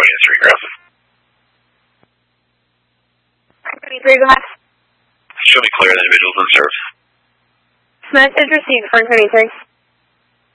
23, Graph. 23, go ahead. Show me clear the individuals in service. Message received, 423.